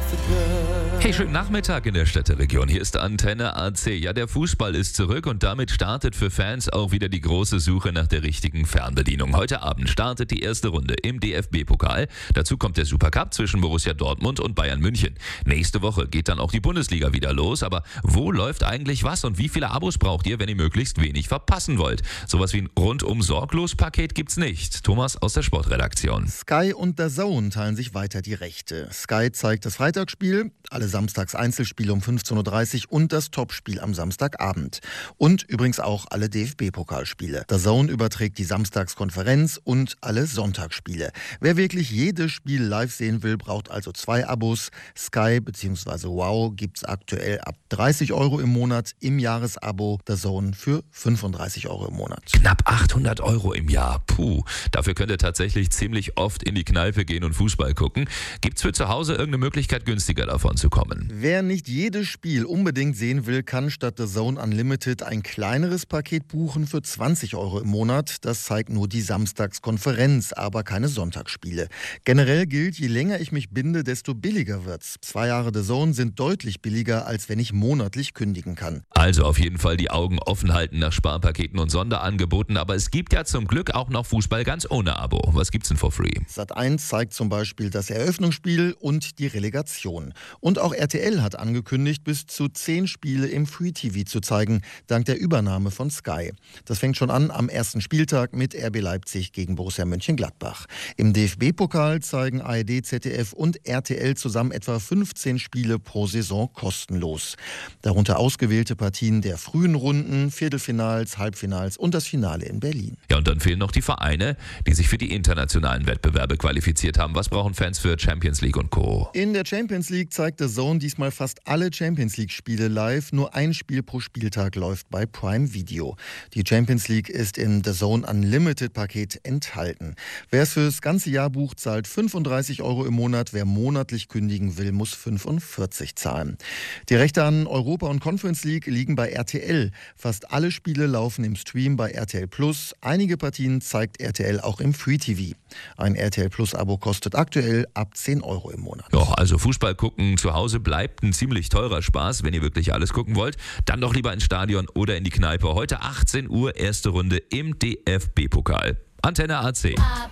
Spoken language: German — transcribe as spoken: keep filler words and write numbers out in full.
Hey, schönen Nachmittag in der Städteregion. Hier ist Antenne A C. Ja, der Fußball ist zurück und damit startet für Fans auch wieder die große Suche nach der richtigen Fernbedienung. Heute Abend startet die erste Runde im D F B-Pokal. Dazu kommt der Supercup zwischen Borussia Dortmund und Bayern München. Nächste Woche geht dann auch die Bundesliga wieder los. Aber wo läuft eigentlich was und wie viele Abos braucht ihr, wenn ihr möglichst wenig verpassen wollt? Sowas wie ein Rundum-Sorglos-Paket gibt's nicht. Thomas aus der Sportredaktion. Sky und D A Z N teilen sich weiter die Rechte. Sky zeigt das Freitagsspiel, alle Samstags Einzelspiele um fünfzehn Uhr dreißig und das Topspiel am Samstagabend. Und übrigens auch alle D F B-Pokalspiele. D A Z N überträgt die Samstagskonferenz und alle Sonntagsspiele. Wer wirklich jedes Spiel live sehen will, braucht also zwei Abos. Sky bzw. Wow gibt's aktuell ab dreißig Euro im Monat im Jahresabo. D A Z N für fünfunddreißig Euro im Monat. Knapp achthundert Euro im Jahr. Puh, dafür könnt ihr tatsächlich ziemlich oft in die Kneipe gehen und Fußball gucken. Gibt's für zu Hause irgendeine Möglichkeit, günstiger davon zu kommen? Wer nicht jedes Spiel unbedingt sehen will, kann statt D A Z N Unlimited ein kleineres Paket buchen für zwanzig Euro im Monat. Das zeigt nur die Samstagskonferenz, aber keine Sonntagsspiele. Generell gilt, je länger ich mich binde, desto billiger wird's. Zwei Jahre D A Z N sind deutlich billiger, als wenn ich monatlich kündigen kann. Also auf jeden Fall die Augen offen halten nach Sparpaketen und Sonderangeboten. Aber es gibt ja zum Glück auch noch Fußball ganz ohne Abo. Was gibt's denn for free? Sat eins zeigt zum Beispiel das Eröffnungsspiel und die Relegation. Und auch R T L hat angekündigt, bis zu zehn Spiele im Free-T V zu zeigen, dank der Übernahme von Sky. Das fängt schon an am ersten Spieltag mit R B Leipzig gegen Borussia Mönchengladbach. Im D F B-Pokal zeigen A R D, Z D F und R T L zusammen etwa fünfzehn Spiele pro Saison kostenlos. Darunter ausgewählte Partien der frühen Runden, Viertelfinals, Halbfinals und das Finale in Berlin. Ja, und dann fehlen noch die Vereine, die sich für die internationalen Wettbewerbe qualifiziert haben. Was brauchen Fans für Champions League und Co.? In der Champions League zeigt D A Z N diesmal fast alle Champions League-Spiele live. Nur ein Spiel pro Spieltag läuft bei Prime Video. Die Champions League ist im D A Z N Unlimited-Paket enthalten. Wer es fürs ganze Jahr bucht, zahlt fünfunddreißig Euro im Monat. Wer monatlich kündigen will, muss fünfundvierzig zahlen. Die Rechte an Europa und Conference League liegen bei R T L. Fast alle Spiele laufen im Stream bei R T L Plus. Einige Partien zeigt R T L auch im Free-T V. Ein R T L Plus-Abo kostet aktuell ab zehn Euro im Monat. Ja, also Fußball gucken zu Hause bleibt ein ziemlich teurer Spaß. Wenn ihr wirklich alles gucken wollt, dann doch lieber ins Stadion oder in die Kneipe. Heute achtzehn Uhr, erste Runde im D F B-Pokal. Antenne A C.